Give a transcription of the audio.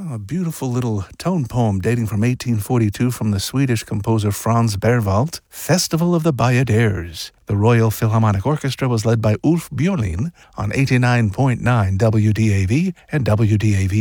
A beautiful little tone poem dating from 1842 from the Swedish composer Franz Berwald, Festival of the Bayadères. The Royal Philharmonic Orchestra was led by Ulf Björlin on 89.9 WDAV and WDAV